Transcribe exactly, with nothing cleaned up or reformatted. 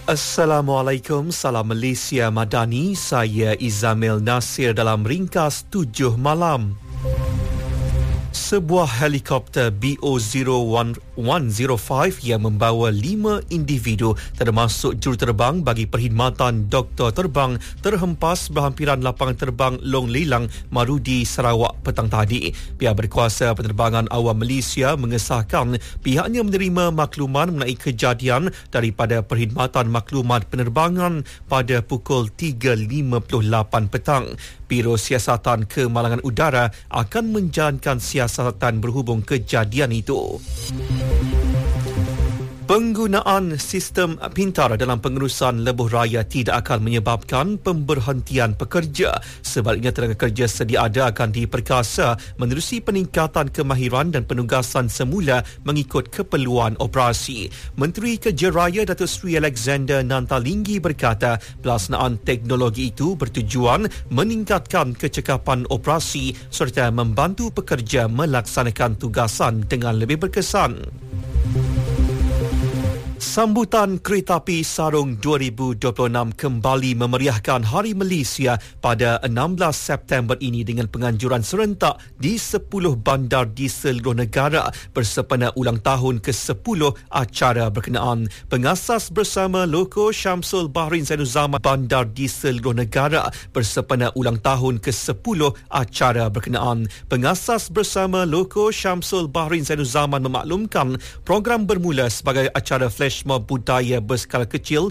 Assalamualaikum, salam Malaysia Madani. Saya Izamil Nasir dalam ringkas tujuh malam. Sebuah helikopter B O zero one one zero five yang membawa lima individu termasuk juruterbang bagi perkhidmatan doktor terbang terhempas berhampiran lapangan terbang Long Lelang, Marudi, Sarawak petang tadi. Pihak berkuasa penerbangan awam Malaysia mengesahkan pihaknya menerima makluman mengenai kejadian daripada perkhidmatan maklumat penerbangan pada pukul tiga lima puluh lapan petang. Biro Siasatan Kemalangan Udara akan menjalankan siasatan berhubung kejadian itu. Penggunaan sistem pintar dalam pengurusan lebuh raya tidak akan menyebabkan pemberhentian pekerja. Sebaliknya, tenaga kerja sedia ada akan diperkasa menerusi peningkatan kemahiran dan penugasan semula mengikut keperluan operasi. Menteri Kerja Raya Datuk Seri Alexander Nantalinggi berkata pelaksanaan teknologi itu bertujuan meningkatkan kecekapan operasi serta membantu pekerja melaksanakan tugasan dengan lebih berkesan. Sambutan Kereta Api Sarung dua ribu dua puluh enam kembali memeriahkan Hari Malaysia pada enam belas September ini dengan penganjuran serentak di sepuluh bandar di seluruh negara bersempena ulang tahun ke sepuluh acara berkenaan. Pengasas bersama loko Syamsul Bahrin Zainuzaman bandar di seluruh negara bersempena ulang tahun ke sepuluh acara berkenaan. Pengasas bersama loko Syamsul Bahrin Zainuzaman memaklumkan program bermula sebagai acara flash mob budaya berskala kecil